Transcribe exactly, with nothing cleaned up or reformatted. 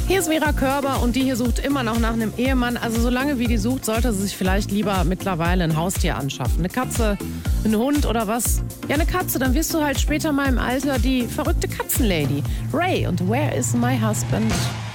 Hier ist Vera Körber und die hier sucht immer noch nach einem Ehemann. Also solange wie die sucht, sollte sie sich vielleicht lieber mittlerweile ein Haustier anschaffen. Eine Katze, ein Hund oder was? Ja, eine Katze, dann wirst du halt später mal im Alter die verrückte Katzenlady. Ray und Where is my husband?